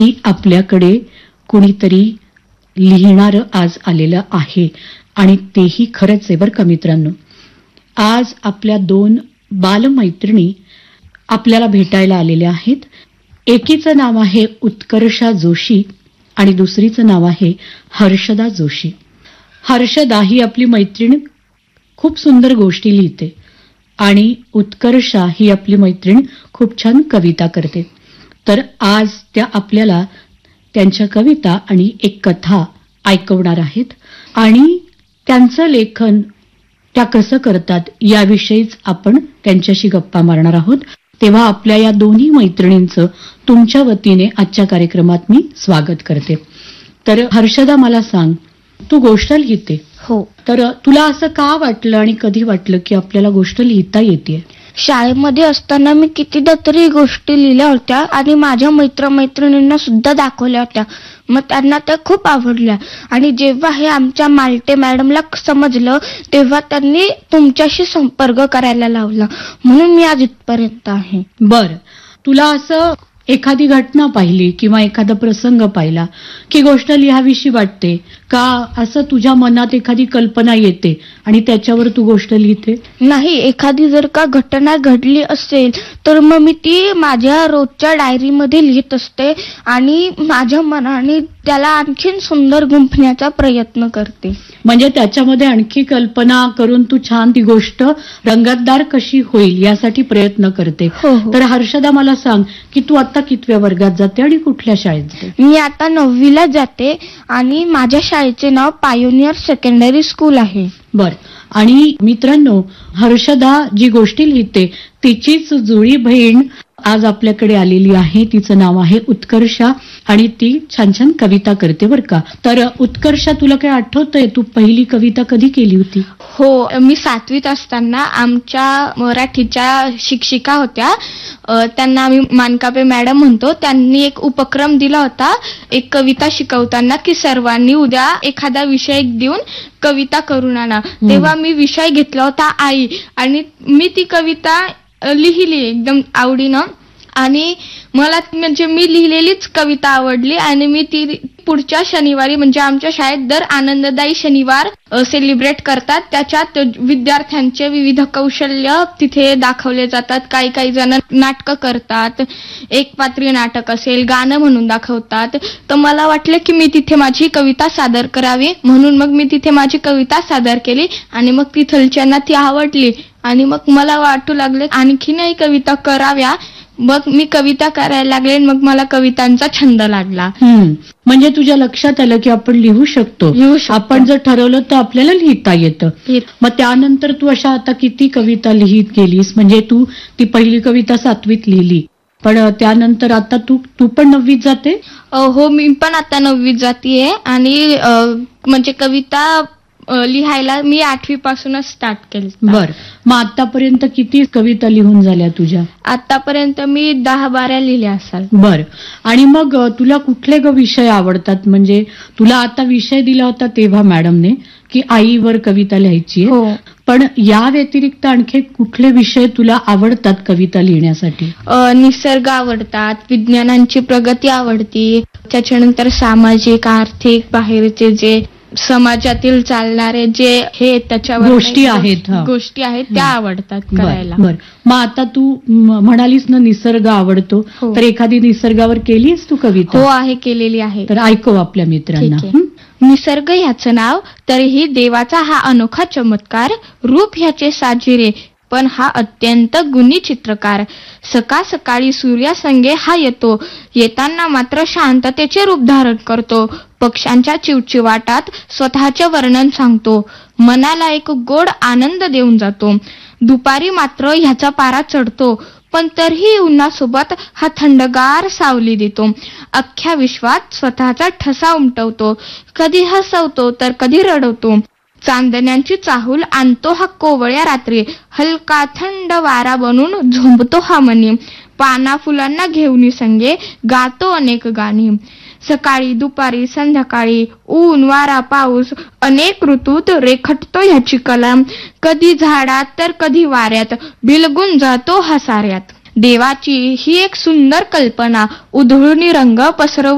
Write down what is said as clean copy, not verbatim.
की आपल्याकडे कुणीतरी लिहिणारं आज आलेलं आहे आणि तेही खरंच आहे बरं का मित्रांनो. आज आपल्या 2 बालमैत्रिणी आपल्याला भेटायला आलेल्या आहेत. एकीचं नाव आहे उत्कर्षा जोशी आणि दुसरीचं नाव आहे हर्षदा जोशी. हर्षदा ही आपली मैत्रीण खूप सुंदर गोष्टी लिहिते आणि उत्कर्षा ही आपली मैत्रीण खूप छान कविता करते. तर आज त्या आपल्याला त्यांच्या कविता आणि एक कथा ऐकवणार आहेत आणि त्यांचं लेखन त्या कसं करतात याविषयीच आपण त्यांच्याशी गप्पा मारणार आहोत. तेव्हा आपल्या या दोन्ही मैत्रिणींचं तुमच्या वतीने आजच्या कार्यक्रमात मी स्वागत करते. तर हर्षदा, मला सांग, तू गोष्ट लिहिते. हो. तर तुला असं का वाटलं आणि कधी वाटलं की आपल्याला गोष्ट लिहिता येते? शाळेमध्ये असताना मी कितीदा तरी गोष्टी लिहिल्या होत्या आणि माझ्या मैत्रिणींना सुद्धा दाखवल्या होत्या. मग त्यांना त्या खूप आवडल्या आणि जेव्हा हे आमच्या मालटे मॅडमला समजलं तेव्हा त्यांनी तुमच्याशी संपर्क करायला लावला, म्हणून मी आज इथपर्यंत आहे. बरं, तुला असं एखादी घटना पाहिली किंवा एखादा प्रसंग पाहिला की गोष्ट लिहावीशी वाटते का? असं तुझ्या मनात एखादी कल्पना येते आणि त्याच्यावर तू गोष्ट लिहिते? नाही, एखादी जर का घटना घडली असेल तर मग मी ती माझ्या रोजच्या डायरीमध्ये लिहित असते आणि माझ्या मनाने त्याला आणखीन सुंदर गुंफण्याचा प्रयत्न करते. म्हणजे त्याच्यामध्ये आणखी कल्पना करून तू छान ती गोष्ट रंगतदार कशी होईल यासाठी प्रयत्न करते. तर हर्षदा, मला सांग की तू आता कितव्या वर्गात जाते आणि कुठल्या शाळेत जाते? मी आता 9वीला जाते आणि माझ्या शाळेचे नाव पायोनियर सेकंडरी स्कूल आहे. बर. आणि मित्रांनो, हर्षदा जी गोष्टी लिहिते तिचीच जुळी बहीण आज आपल्याकडे आलेली आहे. तिचं नाव आहे उत्कर्षा आणि ती छान छान कविता करते बरं का. तर उत्कर्षा, तुला काय आठवतंय तू पहिली कविता कधी केली होती? हो, मी 7वीत असताना आमच्या मराठीच्या शिक्षिका होत्या, त्यांना आम्ही मानकापे मॅडम म्हणतो. त्यांनी एक उपक्रम दिला होता एक कविता शिकवताना की सर्वांनी उद्या एखादा विषय देऊन कविता करून आणा. तेव्हा मी विषय घेतला होता आई आणि मी ती कविता लिहिली एकदम आवडीनं आणि मला म्हणजे मी लिहिलेलीच कविता आवडली आणि मी ती पुढच्या शनिवारी, म्हणजे आमच्या शाळेत दर आनंददायी शनिवार सेलिब्रेट करतात, त्याच्यात विद्यार्थ्यांचे विविध कौशल्य तिथे दाखवले जातात. काही जण नाटकं करतात, एक पात्री नाटक असेल, गाणं म्हणून दाखवतात. तर मला वाटलं की मी तिथे माझी कविता सादर करावी, म्हणून मग मी तिथे माझी कविता सादर केली आणि मग तिथलच्यांना ती आवडली आणि मग मला वाटू लागले आणखीनही कविता कराव्या. मग मी कविता करायला लागले, मग मला कवितांचा छंद लागला. म्हणजे तुझ्या लक्षात आलं की आपण लिहू शकतो. आपण जर ठरवलं तर आपल्याला लिहिता येतं. मग त्यानंतर तू अशा आता किती कविता लिहित गेलीस? म्हणजे तू ती पहिली कविता 7वीत लिहिली, पण त्यानंतर आता तू पण 9वीत जाते? हो, मी पण आता 9वीत जातीये आणि म्हणजे कविता लिहायला मी 8वी पासूनच स्टार्ट केली. बर. मग आतापर्यंत किती कविता लिहून झाल्या तुझ्या? आतापर्यंत मी 10-12 लिहिल्या असाल. बर. आणि मग तुला कुठले विषय आवडतात? म्हणजे तुला आता विषय दिला होता तेव्हा मॅडमने की आईवर कविता लिहायची, पण या व्यतिरिक्त आणखी कुठले विषय तुला आवडतात कविता लिहिण्यासाठी? निसर्ग आवडतात, विज्ञानांची प्रगती आवडती, त्याच्यानंतर सामाजिक, आर्थिक, बाहेरचे जे समाजातील चालणारे जे हे त्याच्यावर गोष्टी आहेत त्या आवडतात करायला. बर. मग आता तू म्हणालीस ना निसर्ग आवडतो, तर एखादी निसर्गावर केलीस तू कविता? हो आहे, केलेली आहे. तर ऐकव आपल्या मित्रांना. निसर्ग ह्याचं नाव, तरीही देवाचा हा अनोखा चमत्कार, रूप ह्याचे साजिरे पण हा अत्यंत गुणी चित्रकार. सकाळ सकाळी सूर्यासंगे हा येतो, येताना मात्र शांततेचे रूप धारण करतो. पक्ष्यांच्या चिवचिवाटात स्वतःचे वर्णन सांगतो, मनाला एक गोड आनंद देऊन जातो. दुपारी मात्र ह्याचा पारा चढतो, पण तरीही उन्हासोबत हा थंडगार सावली देतो. अख्ख्या विश्वात स्वतःचा ठसा उमटवतो, कधी हसवतो तर कधी रडवतो. चांदण्यांची चाहूल आणतो हा कोवळ्या रात्री, हलका थंड वारा बनून झोंबतो हा मनी. पाना फुलांना घेऊन संगे गातो अनेक गाणी. सकाळी, दुपारी, संध्याकाळी, ऊन, वारा, पाऊस अनेक ऋतूत रेखटतो ह्याची कला. कधी झाडात तर कधी वाऱ्यात बिलगून जातो हा साऱ्यात. देवाची ही एक सुंदर कल्पना, उधळून रंग पसरवून